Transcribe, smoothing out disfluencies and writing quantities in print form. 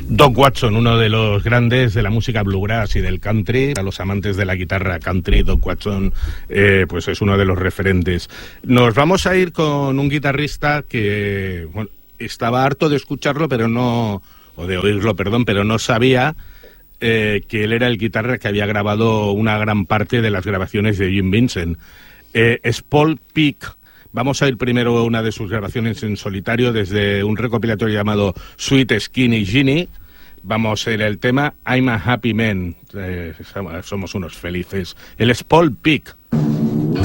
Doc Watson, uno de los grandes de la música bluegrass y del country. A los amantes de la guitarra country, Doc Watson pues es uno de los referentes. Nos vamos a ir con un guitarrista que bueno, estaba harto de escucharlo, pero no, o de oírlo, perdón, pero no sabía que él era el guitarra que había grabado una gran parte de las grabaciones de Jim Vincent. Es Paul Peek. Vamos a ir primero a una de sus grabaciones en solitario desde un recopilatorio llamado Sweet Skinny Jeannie. Vamos a ir al tema I'm a Happy Man. Somos unos felices. Él es Paul Peek.